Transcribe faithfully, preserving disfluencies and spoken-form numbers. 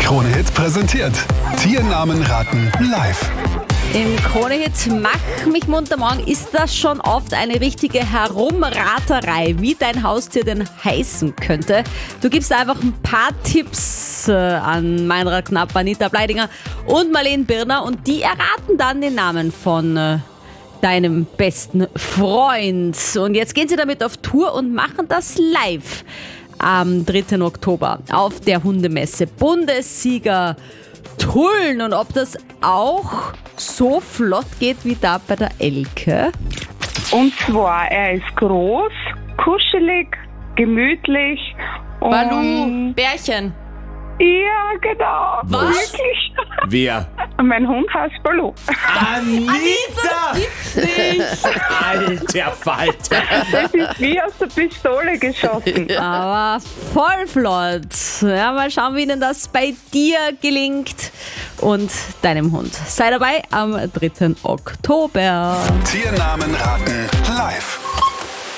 Krone-Hit präsentiert Tiernamen raten live. Im Krone-Hit Mach mich munter morgen ist das schon oft eine richtige Herumraterei, wie dein Haustier denn heißen könnte. Du gibst einfach ein paar Tipps äh, an Meinrad Knapp, Anita Bleidinger und Marlene Birner und die erraten dann den Namen von äh, deinem besten Freund. Und jetzt gehen sie damit auf Tour und machen das live am dritten Oktober auf der Hundemesse. Bundessieger Tulln, und ob das auch so flott geht wie da bei der Elke. Und zwar, er ist groß, kuschelig, gemütlich und... Balu, Bärchen. Ja, genau. Was? Wirklich. Wer? Mein Hund heißt Balu. Anita! Nicht. Alter Falter! Das ist wie aus der Pistole geschossen. Aber voll flott. Ja, mal schauen, wie Ihnen das bei dir gelingt und deinem Hund. Sei dabei am dritten Oktober. Tiernamen raten live.